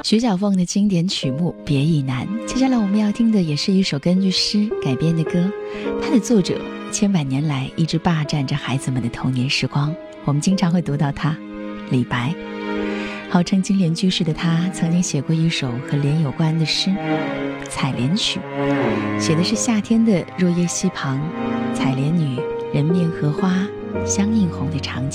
徐小凤的经典曲目《别亦难》。接下来我们要听的也是一首根据诗改编的歌，它的作者千百年来一直霸占着孩子们的童年时光，我们经常会读到他，李白。号称金莲居士的他曾经写过一首和莲有关的诗《采莲曲》，写的是夏天的落叶溪旁，采莲女人面荷花相映红的场景。